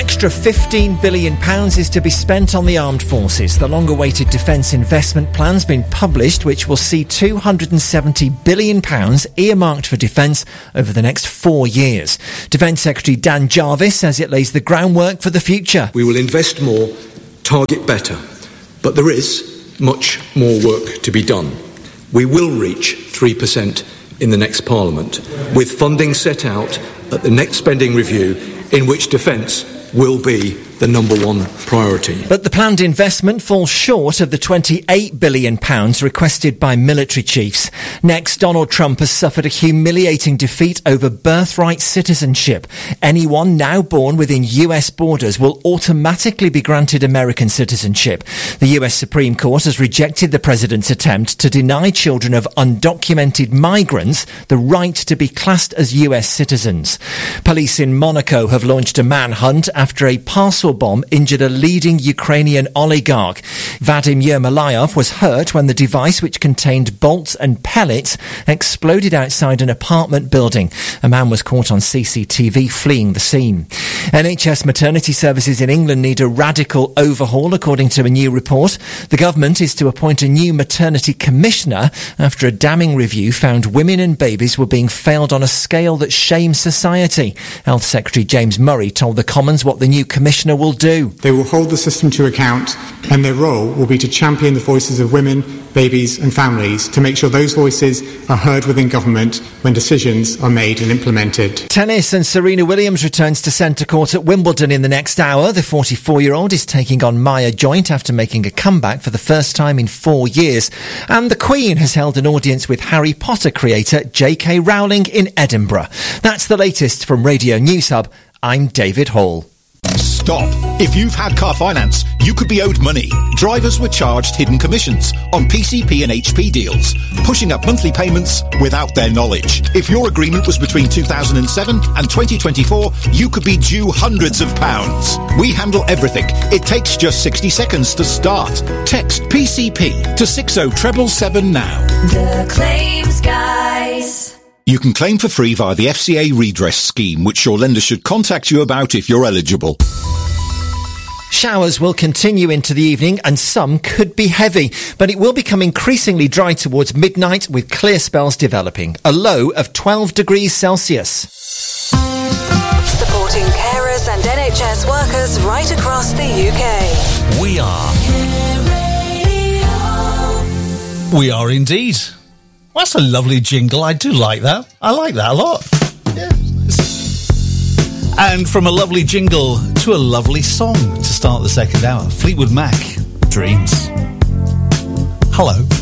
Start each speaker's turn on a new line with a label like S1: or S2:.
S1: extra £15 billion is to be spent on the armed forces. The long-awaited defence investment plan's been published, which will see £270 billion earmarked for defence over the next 4 years. Defence Secretary Dan Jarvis says it lays the groundwork for the future.
S2: We will invest more, target better, but there is much more work to be done. We will reach 3% in the next Parliament, with funding set out at the next spending review in which defence will be the number one priority.
S1: But the planned investment falls short of the £28 billion requested by military chiefs. Next, Donald Trump has suffered a humiliating defeat over birthright citizenship. Anyone now born within US borders will automatically be granted American citizenship. The US Supreme Court has rejected the president's attempt to deny children of undocumented migrants the right to be classed as US citizens. Police in Monaco have launched a manhunt after a parcel bomb injured a leading Ukrainian oligarch. Vadim Yermolayev was hurt when the device, which contained bolts and pellets, exploded outside an apartment building. A man was caught on CCTV fleeing the scene. NHS maternity services in England need a radical overhaul, according to a new report. The government is to appoint a new maternity commissioner after a damning review found women and babies were being failed on a scale that shames society. Health Secretary James Murray told the Commons what the new commissioner will do.
S3: They will hold the system to account, and their role will be to champion the voices of women, babies and families to make sure those voices are heard within government when decisions are made and implemented.
S1: Tennis, and Serena Williams returns to centre court at Wimbledon in the next hour. The 44-year-old is taking on Maya Joint after making a comeback for the first time in 4 years. And the Queen has held an audience with Harry Potter creator J.K. Rowling in Edinburgh. That's the latest from Radio News Hub. I'm David Hall.
S4: Stop. If you've had car finance, you could be owed money. Drivers were charged hidden commissions on PCP and HP deals, pushing up monthly payments without their knowledge. If your agreement was between 2007 and 2024, you could be due hundreds of pounds. We handle everything. It takes just 60 seconds to start. Text PCP to 60777 now.
S5: The Claims Guys.
S4: You can claim for free via the FCA redress scheme, which your lender should contact you about if you're eligible.
S1: Showers will continue into the evening and some could be heavy, but it will become increasingly dry towards midnight with clear spells developing. A low of 12 degrees Celsius.
S5: Supporting carers and NHS workers right across the UK.
S6: We are indeed. Well, that's a lovely jingle. I do like that. I like that a lot. Yeah. And from a lovely jingle to a lovely song to start the second hour. Fleetwood Mac, Dreams. Hello.